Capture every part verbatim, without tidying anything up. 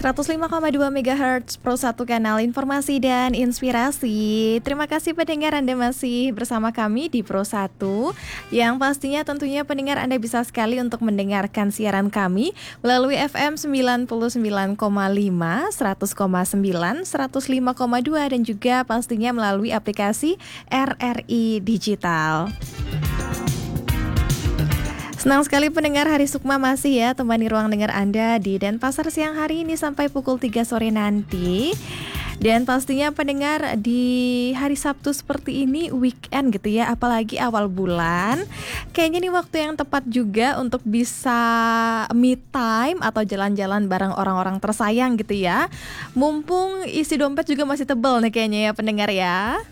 seratus lima koma dua megahertz Pro satu Kanal Informasi dan Inspirasi. Terima kasih pendengar, Anda masih bersama kami di Pro satu. Yang pastinya tentunya pendengar Anda bisa sekali untuk mendengarkan siaran kami melalui F M sembilan puluh sembilan koma lima, seratus koma sembilan, seratus lima koma dua dan juga pastinya melalui aplikasi R R I Digital. Senang sekali pendengar, Hari Sukma masih ya temani ruang dengar Anda di Denpasar siang hari ini sampai pukul tiga sore nanti. Dan pastinya pendengar di hari Sabtu seperti ini, weekend gitu ya, apalagi awal bulan, kayaknya nih waktu yang tepat juga untuk bisa me time atau jalan-jalan bareng orang-orang tersayang gitu ya. Mumpung isi dompet juga masih tebal nih kayaknya ya pendengar ya.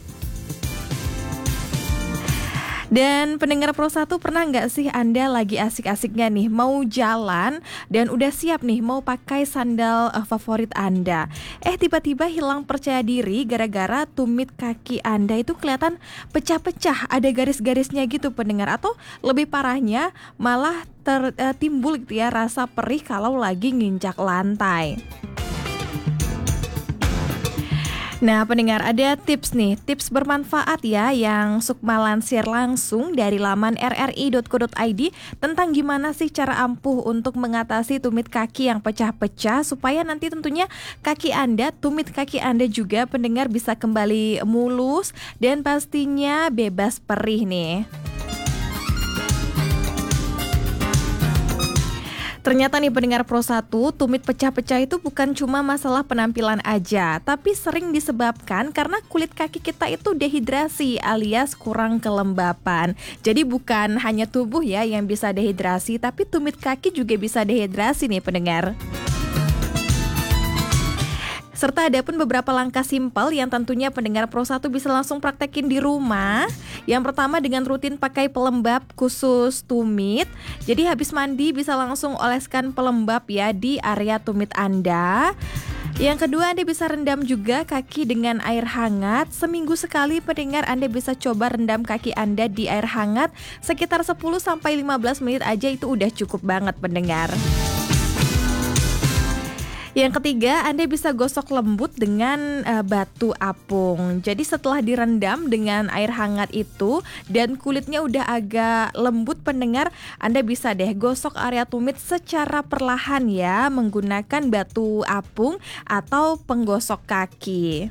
Dan pendengar Pro satu, pernah nggak sih Anda lagi asik-asiknya nih mau jalan dan udah siap nih mau pakai sandal uh, favorit Anda, eh tiba-tiba hilang percaya diri gara-gara tumit kaki Anda itu kelihatan pecah-pecah, ada garis-garisnya gitu pendengar, atau lebih parahnya malah ter, uh, timbul gitu ya rasa perih kalau lagi nginjak lantai. Nah pendengar, ada tips nih, tips bermanfaat ya yang Sukma lansir langsung dari laman r r i dot co dot i d tentang gimana sih cara ampuh untuk mengatasi tumit kaki yang pecah-pecah supaya nanti tentunya kaki Anda, tumit kaki Anda juga pendengar bisa kembali mulus dan pastinya bebas perih nih. Ternyata nih pendengar Pro satu, tumit pecah-pecah itu bukan cuma masalah penampilan aja, tapi sering disebabkan karena kulit kaki kita itu dehidrasi alias kurang kelembapan. Jadi bukan hanya tubuh ya yang bisa dehidrasi, tapi tumit kaki juga bisa dehidrasi nih pendengar. Serta ada pun beberapa langkah simpel yang tentunya pendengar Pro satu bisa langsung praktekin di rumah. Yang pertama dengan rutin pakai pelembab khusus tumit. Jadi habis mandi bisa langsung oleskan pelembab ya di area tumit Anda. Yang kedua, Anda bisa rendam juga kaki dengan air hangat. Seminggu sekali pendengar Anda bisa coba rendam kaki Anda di air hangat sekitar sepuluh sampai lima belas menit aja, itu udah cukup banget pendengar. Yang ketiga, Anda bisa gosok lembut dengan uh, batu apung. Jadi setelah direndam dengan air hangat itu dan kulitnya udah agak lembut pendengar, Anda bisa deh gosok area tumit secara perlahan ya menggunakan batu apung atau penggosok kaki.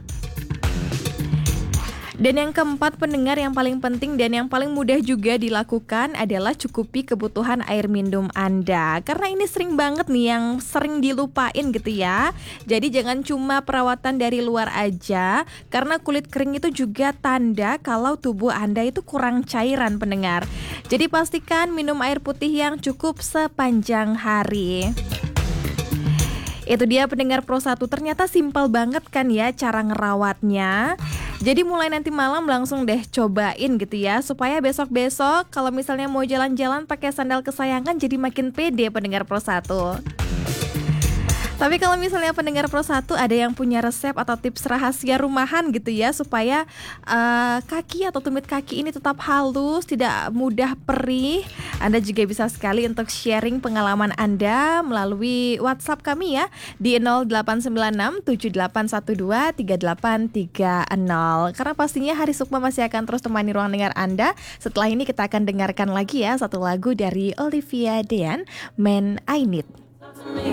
Dan yang keempat pendengar, yang paling penting dan yang paling mudah juga dilakukan adalah cukupi kebutuhan air minum Anda. Karena ini sering banget nih yang sering dilupain gitu ya. Jadi jangan cuma perawatan dari luar aja, karena kulit kering itu juga tanda kalau tubuh Anda itu kurang cairan pendengar. Jadi pastikan minum air putih yang cukup sepanjang hari. Itu dia pendengar Pro satu, ternyata simpel banget kan ya cara ngerawatnya. Jadi mulai nanti malam langsung deh cobain gitu ya, supaya besok-besok kalau misalnya mau jalan-jalan pakai sandal kesayangan jadi makin pede pendengar Pro satu. Tapi kalau misalnya pendengar Pro satu ada yang punya resep atau tips rahasia rumahan gitu ya, supaya uh, kaki atau tumit kaki ini tetap halus, tidak mudah perih, Anda juga bisa sekali untuk sharing pengalaman Anda melalui WhatsApp kami ya di nol delapan sembilan enam tujuh delapan satu dua tiga delapan tiga nol. Karena pastinya Hari Sukma masih akan terus temani ruang dengar Anda. Setelah ini kita akan dengarkan lagi ya satu lagu dari Olivia Dean, Man I Need.